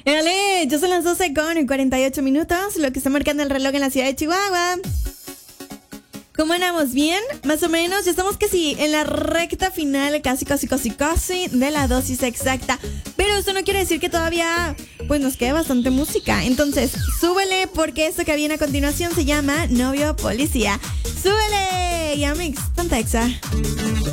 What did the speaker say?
Dale, ya son las 12:48, lo que está marcando el reloj en la ciudad de Chihuahua. ¿Cómo andamos? ¿Bien? Más o menos, ya estamos casi en la recta final, casi de la dosis exacta. Pero eso no quiere decir que todavía, pues nos quede bastante música. Entonces, súbele, porque esto que viene a continuación se llama Novio Policía. ¡Súbele! Yamix, Tantexa.